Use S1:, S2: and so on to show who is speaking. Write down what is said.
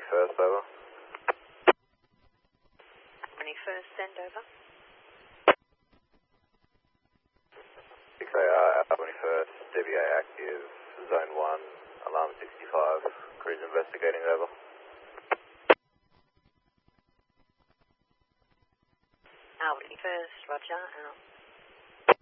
S1: Albany First, over.
S2: Albany First, send over.
S1: Albany First, DBA active, Zone 1, Alarm 65, cruise investigating, over.
S2: Albany First, roger, out.